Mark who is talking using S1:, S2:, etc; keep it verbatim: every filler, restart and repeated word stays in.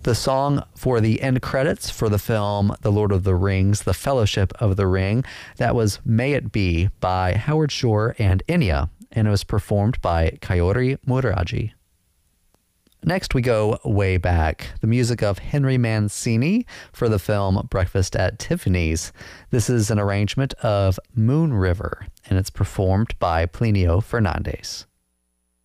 S1: The song for the end credits for the film The Lord of the Rings, The Fellowship of the Ring, that was May It Be by Howard Shore and Enya, and it was performed by Kaori Muraji. Next, we go way back. The music of Henry Mancini for the film Breakfast at Tiffany's. This is an arrangement of Moon River, and it's performed by Plinio Fernandez.